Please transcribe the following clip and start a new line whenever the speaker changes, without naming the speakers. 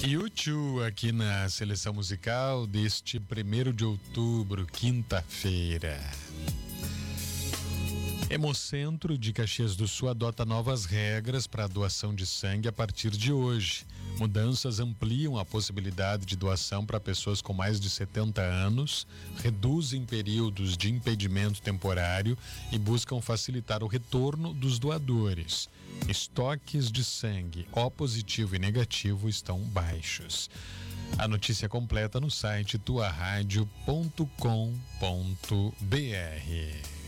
U2 aqui na seleção musical deste 1º de outubro, quinta-feira. Hemocentro de Caxias do Sul adota novas regras para a doação de sangue a partir de hoje. Mudanças ampliam a possibilidade de doação para pessoas com mais de 70 anos, reduzem períodos de impedimento temporário e buscam facilitar o retorno dos doadores. Estoques de sangue O positivo e negativo estão baixos. A notícia completa no site tuaradio.com.br.